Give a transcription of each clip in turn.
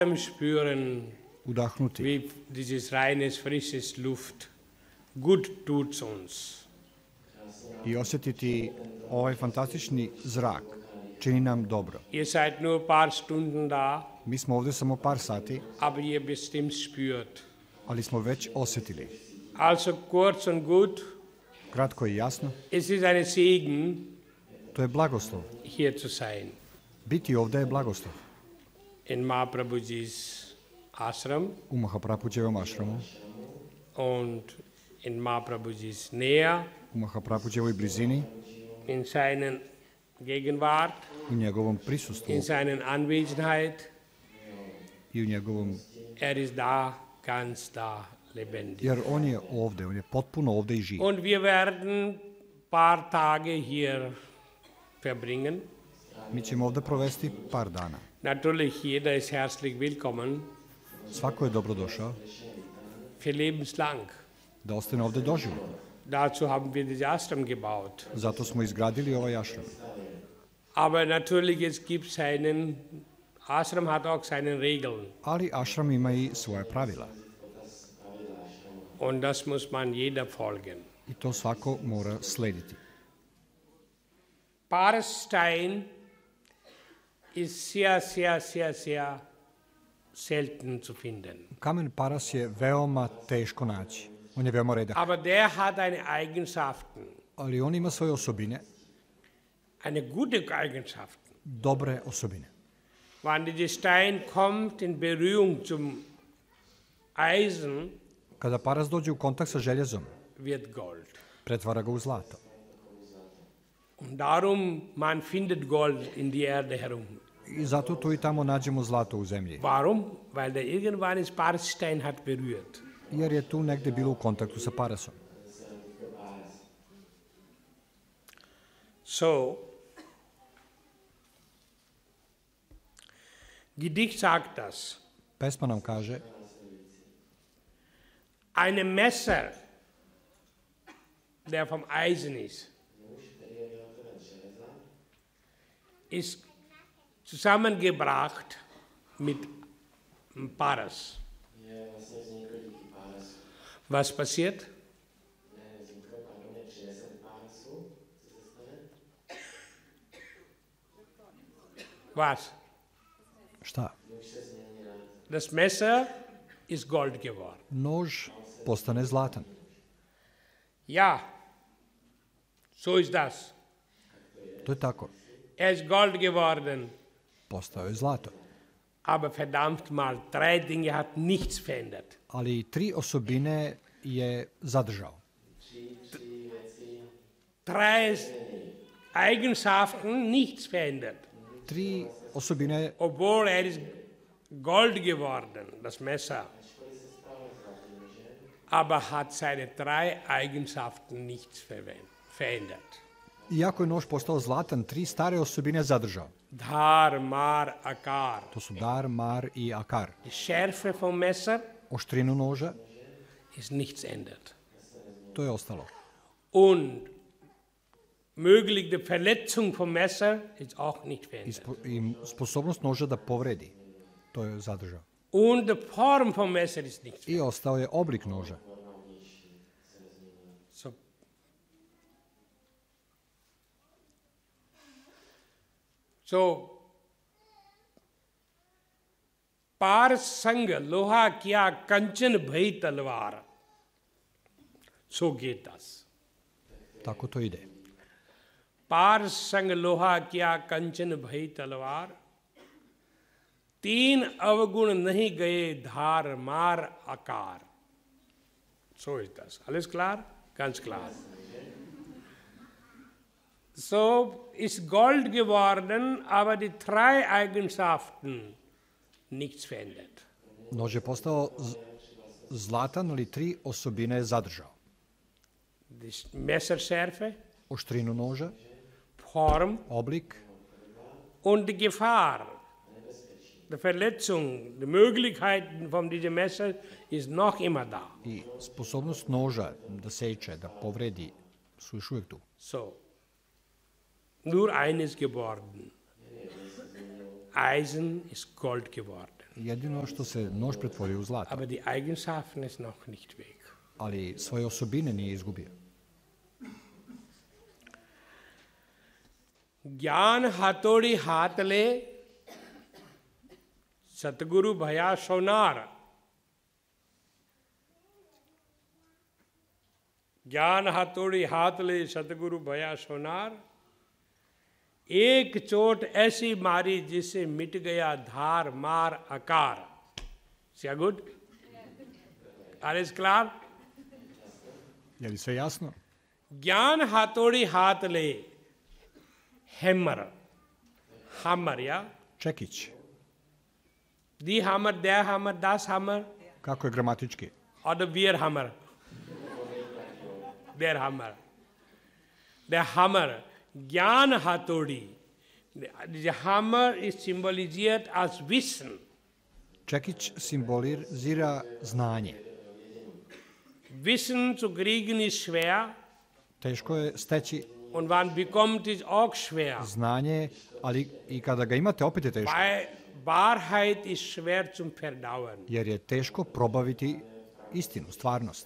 spüren, udahnuti wie dieses reines, frisches Luft gut tut uns. i osjetiti ovaj fantastični zrak čini nam dobro. Ihr seid nur ein paar Stunden da, Mi smo ovdje samo par sati, aber ihr bestimmt spürt. ali smo već osjetili. Also kurz und gut, Kratko i jasno, es ist ein Segen, to je blagoslov. hier zu sein. Biti ovdje je blagoslov. In Mahaprabhuji's Ashram U Mahaprabhujevom ašramu, und in Mahaprabhuji's Nähe, u Mahaprabhuđevoj blizini, in seinen Gegenwart, u njegovom prisustvu in seinen Anwesenheit. i u njegovom, Er ist da, ganz da, lebendig. jer on je ovdje, on je potpuno ovdje i živ. Und wir werden paar Tage hier verbringen. Mi ćemo ovdje provesti par dana. Natürlich, jeder ist herzlich willkommen, Svako je dobrodošao für lebenslang. da ostane ovdje doživotno. Dazu haben wir das Ashram gebaut. Zato smo izgradili ovaj ašram. Aber natürlich, es gibt Ashram hat auch seine Regeln. Ali ašram ima i svoje pravila. Und das muss man jeder folgen. I to svako mora slediti. Paarstein ist sehr selten zu finden. Kamen paras je veoma teško naći. On je veoma redak. Aber der hat eine Eigenschaften, Ali on ima svoje osobine, eine gute Eigenschaften. dobre osobine. Wenn dieser Stein kommt in Berührung zum Eisen, Kada paras dođe u kontakt sa željezom, wird Gold. pretvara ga u zlato. Und darum, man findet Gold in die Erde herum. I zato tu i tamo nađemo zlato u zemlji. Warum? Weil der irgendwann das Paarstein hat berührt. Jer je tu negde bilo u kontaktu sa parasom. So, Gedicht sagt das. Pesma nam kaže, Eine Messer, der vom Eisen ist zusammengebracht mit Paras. Was passiert? Was? šta? Das Messer ist Gold geworden. Nož postane zlatan. Ja, so ist das. To je tako. Er ist Gold geworden, Postao je zlato. aber verdammt mal, 3 Dinge hat nichts verändert. Ali 3 osobine je zadržao. 3 Eigenschaften nichts verändert. 3 osobine, Obwohl er ist Gold geworden, das Messer, aber hat seine 3 Eigenschaften nichts verändert. iako je nož postao zlatan, 3 stare osobine je zadržao. Dhar, Mar, Akar. To su dar, mar i akar. Die Schärfe vom Messer Oštrinu noža, ist nichts ändert. to je ostalo. Und mögliche Verletzung vom Messer ist auch nicht I, verändert. I sposobnost noža da povredi, to je zadržao. Und die Form vom Messer ist nichts I ostao je oblik noža. so. So, पार संग लोहा किया कंचन भई तलवार. So geht das. Tako to ide. पार संग लोहा किया कंचन भई तलवार. 3 अवगुण नहीं गए धार मार आकार. So ist das. Alles klar? Ganz klar. So ist Gold geworden, aber die 3 Eigenschaften nichts verändert. Nož je postao zlatan, ali 3 osobine je zadržao. Die Messerschärfe, Oštrinu noža, Form oblik und die Gefahr. Die Verletzung, die Möglichkeiten von diesem Messer ist noch immer da. i sposobnost noža da seče, da povredi, su još uvijek tu. So, nur eines geworden. Eisen ist Gold geworden. jedino što se nož pretvorio u zlato, aber die Eigenschaften ist noch nicht weg. ali svoje osobine nije izgubio. ज्ञान हाथोड़ी हाथ ले सतगुरु भया सोनार। ज्ञान हाथोड़ी हाथ ले सतगुरु भया सोनार, एक चोट ऐसी मारी जिससे मिट गया धार मार आकार। Is good? Alles klar? Je li sve jasno? ज्ञान हाथोड़ी हाथ ले, hammer, ja? Čekić. Die Hammer, der Hammer, das Hammer, Kako je gramatički? oder wir Hammer? Der Hammer. Der Hammer, Gyan Hatodi. Der Hammer ist symbolisiert als Wissen. Čekić simbolizira znanje. Wissen zu kriegen ist schwer Teško je steći und wann bekommt es auch schwer. znanje, ali i kada ga imate opet je teško, Wahrheit ist schwer zum Verdauen. jer je teško probaviti istinu, stvarnost.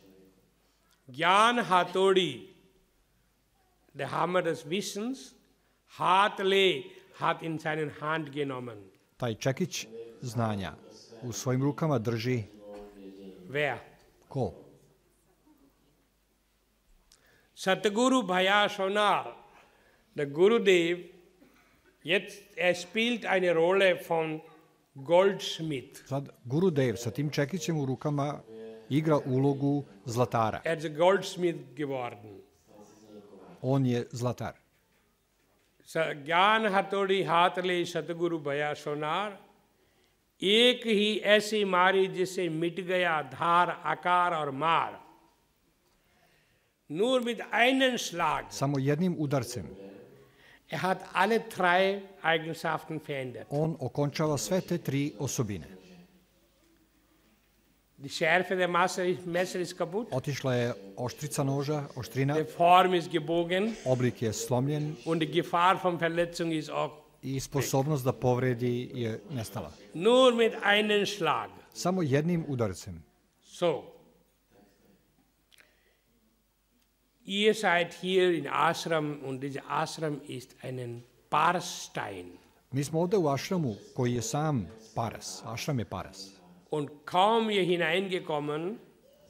Gyan Hatodi, der Hammer des Wissens, Hartley hat in seinen Hand genommen. Taj čekić znanja u svojim rukama drži Wer? ko? Satguru Bhaya Sonar, der Gurudev, jetzt spielt eine Rolle von Goldschmied. Sad Gurudev sa tim čekićem u rukama igra ulogu zlatara. Ist Goldschmied geworden. On je zlatar. ज्ञान हथौड़ी हाथ ले सतगुरु भया सोनार, एक ही ऐसी मारी जिससे मिट गया धार आकार और मार. Nur mit einem Schlag. Samo jednim udarcem Hat alle drei Eigenschaften verändert. on okončava sve te tri osobine. Die Schärfe der Messer ist kaputt. Otišla je oštrica noža, oštrina, Die Form ist gebogen oblik je slomljen und die Gefahr von Verletzung ist auch. i sposobnost da povredi je nestala. Nur mit einem Schlag. Samo jednim udarcem. So. Ihr seid hier in Ashram und dieser Ashram ist ein Parstein. Mi smo ovde u ašramu koji je sam paras. Ašram je paras. Und kaum ihr hineingekommen,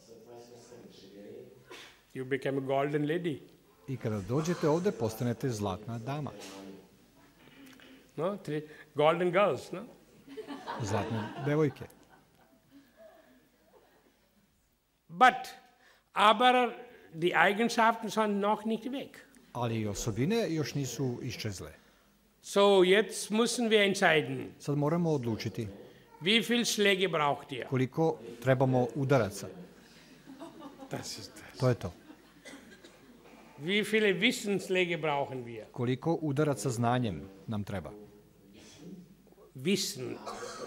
you become a golden lady. I kada dođete ovde, postanete zlatna dama. No? Golden girls. No? Zlatne devojke. Aber die Eigenschaften sind noch nicht weg. Ali osobine još nisu iščezle. So, jetzt müssen wir entscheiden. Sad moramo odlučiti Wie viel Schläge braucht ihr? koliko trebamo udaraca. Das ist das. To je to. Wie viele Wissensschläge brauchen wir? Koliko udaraca znanjem nam treba. Wissen.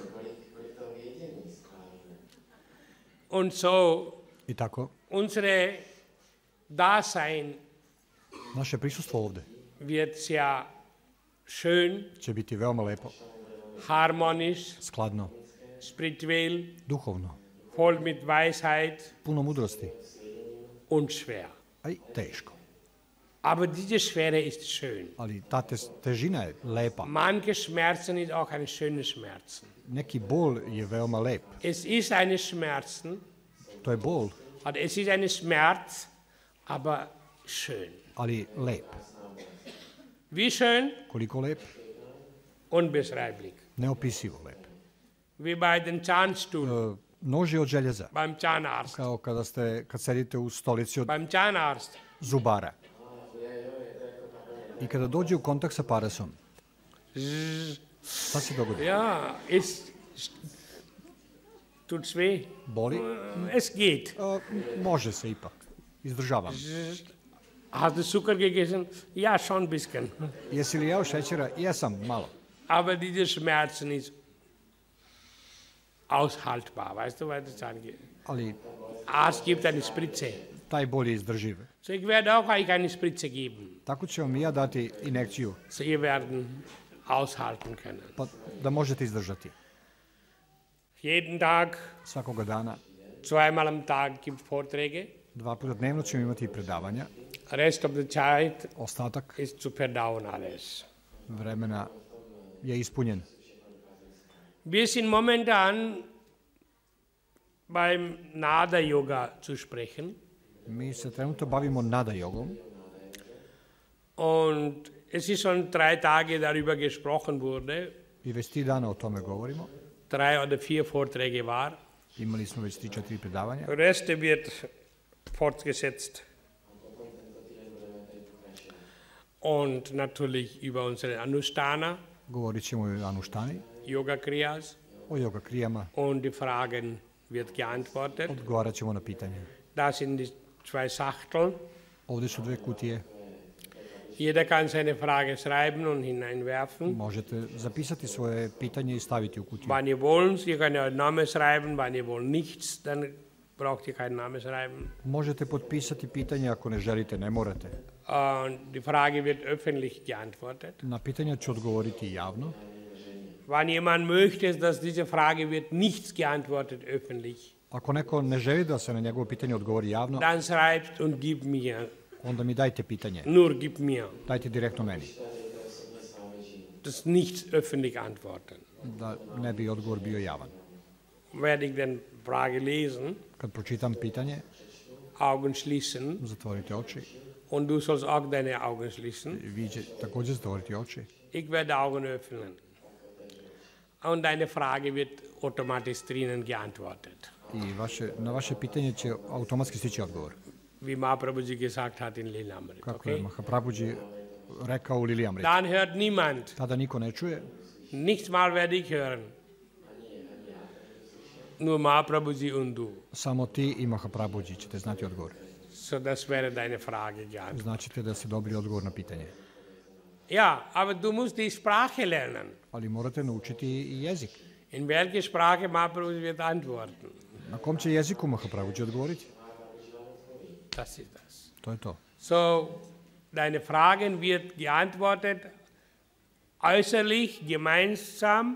Und so, I tako, unsere Dasein naše prisustvo ovde wird sehr schön, će biti veoma lepo, harmonisch, skladno, spirituell, duhovno, voll mit Weisheit puno mudrosti, und schwer. a i teško. Aber diese Schwere ist schön. Ali ta težina je lepa. Manche Schmerzen ist auch ein schönes Schmerzen. Neki bol je veoma lep. Es ist eine Schmerzen, To je bol, und es ist ein Schmerz, aber schön. ali lep. Wie schön? Koliko lep? Unbeschreiblich. Neopisivo lep. Wie bei den Zahnstuhl, Nož je od željeza, beim Zahnarzt. kao kad sedite u stolici od Beim Zahnarzt. zubara. I kada dođe u kontakt sa parasom, šta se dogodi? Ja, tut's weh? Boli? Es geht. Može se ipak. Izdržavam. Hast du Zucker gegessen? Ja, schon ein bisschen. Jesi li jeo šećera? Jesam, malo. Aber diese Schmerzen ist aushaltbar, weißt du, was das angeht. Ali Arzt gibt eine Spritze. taj bol je izdrživ. So, ich werde auch euch eine Spritze geben. Tako ću vam i ja dati injekciju, So, ihr werden aushalten können. pa da možete izdržati. Jeden Tag, Svakoga dana, zweimal am Tag gibt Vorträge. 2 puta dnevno ćemo imati predavanja. Rest of the Zeit Ostatak ist zu verdauen alles. vremena je ispunjen. Wir sind momentan beim Nada Yoga zu sprechen. Mi se trenutno bavimo nada jogom Und es ist schon 3 Tage darüber gesprochen wurde. i već 3 dana o tome govorimo. 3 oder 4 Vorträge war. Imali smo već 3-4 predavanja. Der Rest wird fortgesetzt. Und natürlich über unsere Anushtana, Govorit ćemo i o Anuštani, Yoga Kriyas, o yoga krijama, und die Fragen wird geantwortet. odgovarat ćemo na pitanje. Da sind die 2 Schachteln. Ovdje su 2 kutije, Jeder kann seine Frage schreiben und hineinwerfen. možete zapisati svoje pitanje i staviti u kutiju. Wann ihr wollt, ihr könnt euren Namen schreiben, wann ihr wollt nichts, dann braucht ihr keinen Namen schreiben. Možete potpisati pitanje, ako ne želite, ne morate. Die Frage wird öffentlich geantwortet. Na pitanja ću odgovoriti javno. Wann jemand möchte, dass diese Frage wird nichts geantwortet öffentlich, Ako neko ne želi da se na njegovo pitanje odgovori javno, dann schreibt und gib mir. onda mi dajte pitanje. Nur gib mir. Dajte direktno meni, Das nichts öffentlich antworten. da ne bi odgovor bio javan. Werde ich den Frage lesen, Kad pročitam pitanje, Augen schließen, zatvorite oči. und du sollst auch deine Augen schließen. Vi će također zatvoriti oči. Ich werde Augen öffnen. Und deine Frage wird automatisch drinnen geantwortet. I na vaše pitanje će automatski stići odgovor. Wie Mahaprabhuji gesagt hat in Lilamrit. Kako je Okay? Mahaprabhuji rekao u Lili Amrit. Dann hört niemand. Tada niko ne čuje, Nichts mal werde ich hören. Nur Mahaprabhuji und du. samo ti i Mahaprabhuji ćete znati odgovor. So, das wäre deine Frage geantwortet. Značite da ste dobili odgovor na pitanje. Ja, aber du musst die Sprache lernen. Ali morate naučiti i jezik. In welche Sprache Mahaprabhuji wird antworten? Na kom će jeziku Mahaprabhuji odgovoriti? Das ist das. To je to. So, deine Fragen wird geantwortet äußerlich, gemeinsam,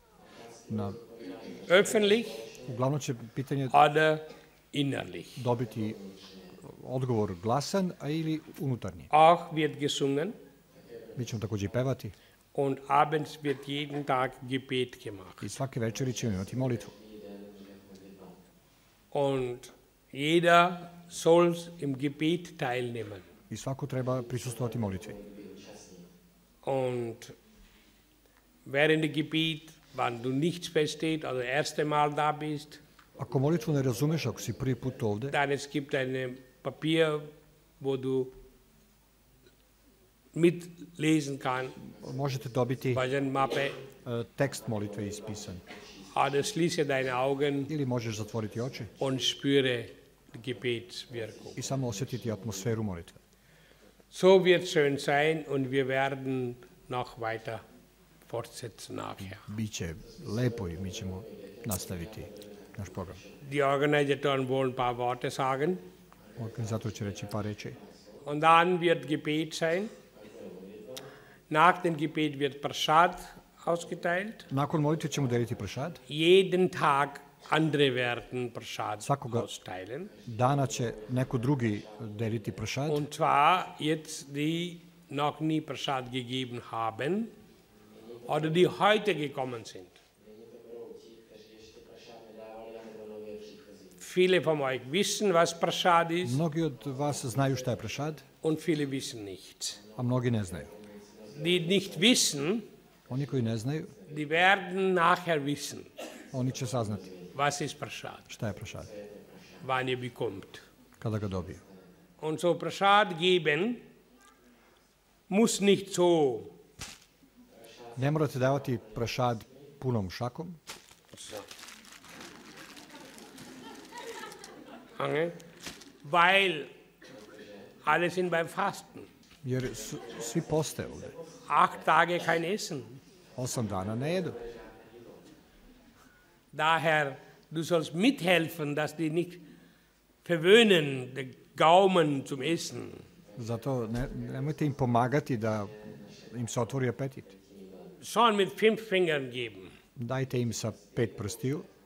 öffentlich Uglavnom će pitanje oder innerlich. dobiti odgovor glasan, a ili unutarnji. Auch wird gesungen Mi ćemo također i pevati und abends wird jeden Tag Gebet gemacht. i svake večeri ćemo imati molitvu. Und jeder soll im Gebet teilnehmen. I svako treba prisustvovati molitvi. Und während des Gebet, wenn du nichts verstehst, also das erste Mal da bist, Ako molitvu ne razumeš, ako si prvi put ovde, dann es gibt ein Papier, wo du mitlesen kannst, možete dobiti Bhajan-Mappe, tekst molitve ispisan. oder schließe deine Augen Ili možeš zatvoriti oči und spüre die Gebetswirkung. i samo osjetiti atmosferu molitve. So wird schön sein und wir werden noch weiter fortsetzen nachher. Biće lepo i mi ćemo nastaviti naš program. Die Organisatoren wollen ein paar Worte sagen Organizator će reći par reči. und dann wird Gebet sein. Nach dem Gebet wird Prasad ausgeteilt. Nakon molitve ćemo deliti pršad. Jeden Tag andere werden Prasad Svakoga austeilen. dana će neko drugi deliti pršad. Und zwar jetzt, die noch nie Prasad gegeben haben oder die heute gekommen sind. Viele von euch wissen, was Prasad ist, Mnogi od vas znaju šta je pršad, und viele wissen nicht. a mnogi ne znaju. Die nicht wissen, Oni koji ne znaju, die werden nachher wissen, oni će saznati was ist Prasad, šta je pršad, wann ihr bekommt. kada ga dobiju. Und so Prasad geben muss nicht so. Ne morate davati pršad punom šakom, Weil alle sind beim Fasten. jer svi poste ovde. 8 Tage kein Essen. 8 dana ne jedu. Daher, du sollst mithelfen, dass die nicht verwöhnen, den Gaumen zum Essen. Zato nemojte im pomagati da im se otvori apetit. Schon mit 5 Fingern geben. Dajte im sa 5 prstiju